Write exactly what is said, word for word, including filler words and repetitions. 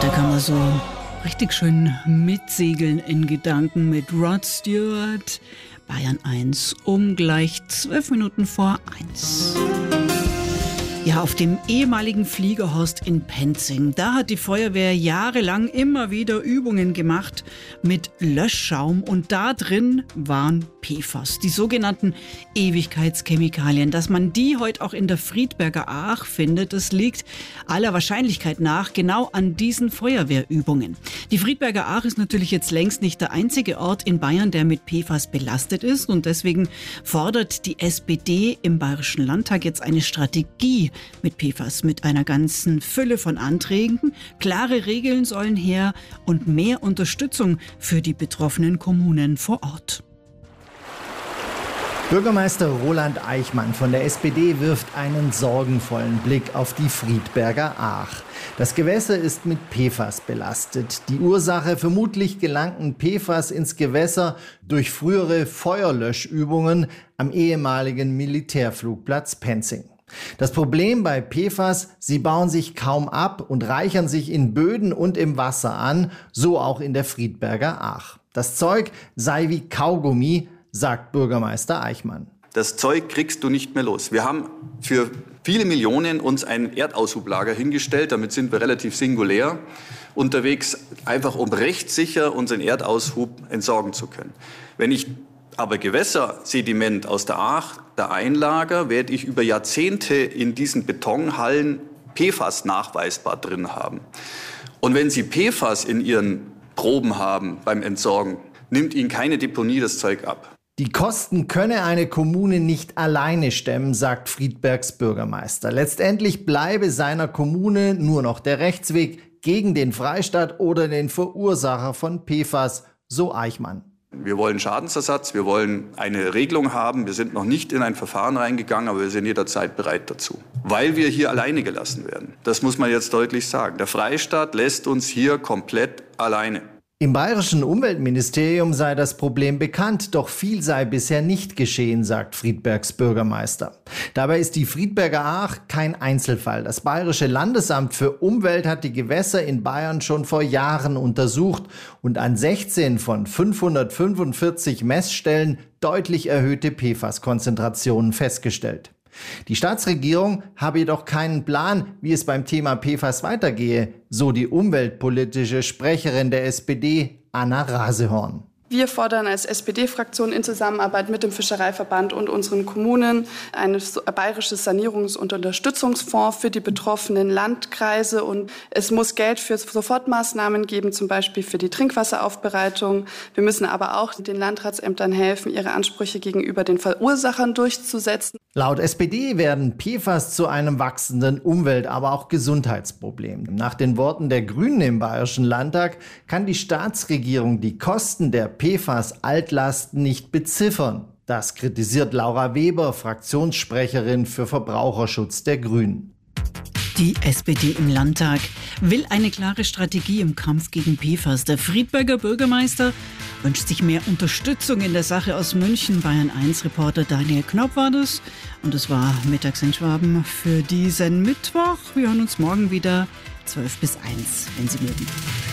Da kann man so richtig schön mitsegeln in Gedanken mit Rod Stewart. Bayern eins um gleich zwölf Minuten vor eins. Ja, auf dem ehemaligen Fliegerhorst in Penzing, da hat die Feuerwehr jahrelang immer wieder Übungen gemacht mit Löschschaum und da drin waren P F A S, die sogenannten Ewigkeitschemikalien. Dass man die heute auch in der Friedberger Aach findet, das liegt aller Wahrscheinlichkeit nach genau an diesen Feuerwehrübungen. Die Friedberger Aach ist natürlich jetzt längst nicht der einzige Ort in Bayern, der mit P F A S belastet ist und deswegen fordert die S P D im Bayerischen Landtag jetzt eine Strategie mit P F A S, mit einer ganzen Fülle von Anträgen. Klare Regeln sollen her und mehr Unterstützung für die betroffenen Kommunen vor Ort. Bürgermeister Roland Eichmann von der S P D wirft einen sorgenvollen Blick auf die Friedberger Aach. Das Gewässer ist mit P F A S belastet. Die Ursache: vermutlich gelangten P F A S ins Gewässer durch frühere Feuerlöschübungen am ehemaligen Militärflugplatz Penzing. Das Problem bei P F A S: sie bauen sich kaum ab und reichern sich in Böden und im Wasser an, so auch in der Friedberger Aach. Das Zeug sei wie Kaugummi, sagt Bürgermeister Eichmann. Das Zeug kriegst du nicht mehr los. Wir haben für viele Millionen uns ein Erdaushublager hingestellt. Damit sind wir relativ singulär unterwegs, einfach um rechtssicher unseren Erdaushub entsorgen zu können. Wenn ich aber Gewässersediment aus der Aach da einlager, werde ich über Jahrzehnte in diesen Betonhallen P F A S nachweisbar drin haben. Und wenn Sie P F A S in Ihren Proben haben beim Entsorgen, nimmt Ihnen keine Deponie das Zeug ab. Die Kosten könne eine Kommune nicht alleine stemmen, sagt Friedbergs Bürgermeister. Letztendlich bleibe seiner Kommune nur noch der Rechtsweg gegen den Freistaat oder den Verursacher von P F A S, so Eichmann. Wir wollen Schadensersatz, wir wollen eine Regelung haben. Wir sind noch nicht in ein Verfahren reingegangen, aber wir sind jederzeit bereit dazu. Weil wir hier alleine gelassen werden. Das muss man jetzt deutlich sagen. Der Freistaat lässt uns hier komplett alleine. Im bayerischen Umweltministerium sei das Problem bekannt, doch viel sei bisher nicht geschehen, sagt Friedbergs Bürgermeister. Dabei ist die Friedberger Aach kein Einzelfall. Das Bayerische Landesamt für Umwelt hat die Gewässer in Bayern schon vor Jahren untersucht und an sechzehn von fünfhundertfünfundvierzig Messstellen deutlich erhöhte P F A S-Konzentrationen festgestellt. Die Staatsregierung habe jedoch keinen Plan, wie es beim Thema P F A S weitergehe, so die umweltpolitische Sprecherin der S P D, Anna Rasehorn. Wir fordern als S P D-Fraktion in Zusammenarbeit mit dem Fischereiverband und unseren Kommunen ein bayerisches Sanierungs- und Unterstützungsfonds für die betroffenen Landkreise. Und es muss Geld für Sofortmaßnahmen geben, zum Beispiel für die Trinkwasseraufbereitung. Wir müssen aber auch den Landratsämtern helfen, ihre Ansprüche gegenüber den Verursachern durchzusetzen. Laut S P D werden P F A S zu einem wachsenden Umwelt-, aber auch Gesundheitsproblem. Nach den Worten der Grünen im Bayerischen Landtag kann die Staatsregierung die Kosten der P F A S-Altlasten nicht beziffern. Das kritisiert Laura Weber, Fraktionssprecherin für Verbraucherschutz der Grünen. Die S P D im Landtag will eine klare Strategie im Kampf gegen P F A S. Der Friedberger Bürgermeister wünscht sich mehr Unterstützung in der Sache aus München. Bayern eins Reporter Daniel Knopp war das. Und es war Mittags in Schwaben für diesen Mittwoch. Wir hören uns morgen wieder zwölf bis eins, wenn Sie mögen.